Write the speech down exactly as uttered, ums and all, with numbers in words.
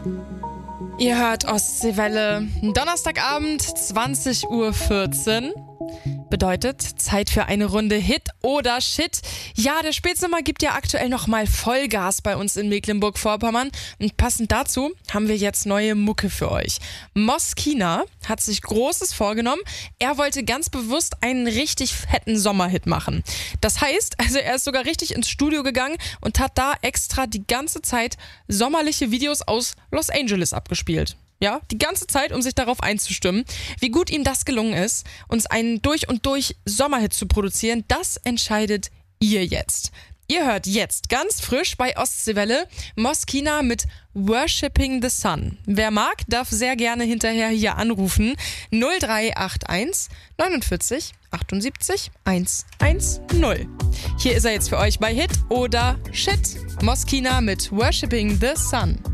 Ihr hört Ostseewelle. Donnerstagabend, zwanzig Uhr vierzehn. Bedeutet Zeit für eine Runde Hit oder Shit. Ja, der Spätsommer gibt ja aktuell noch mal Vollgas bei uns in Mecklenburg-Vorpommern. Und passend dazu haben wir jetzt neue Mucke für euch. Moskina hat sich Großes vorgenommen. Er wollte ganz bewusst einen richtig fetten Sommerhit machen. Das heißt, also er ist sogar richtig ins Studio gegangen und hat da extra die ganze Zeit sommerliche Videos aus Los Angeles abgespielt. Ja, die ganze Zeit, um sich darauf einzustimmen. Wie gut ihm das gelungen ist, uns einen durch und durch Sommerhit zu produzieren, das entscheidet ihr jetzt. Ihr hört jetzt ganz frisch bei Ostseewelle Moskina mit Worshipping the Sun. Wer mag, darf sehr gerne hinterher hier anrufen. null drei acht eins neunundvierzig achtundsiebzig hundertzehn. Hier ist er jetzt für euch bei Hit oder Shit. Moskina mit Worshipping the Sun.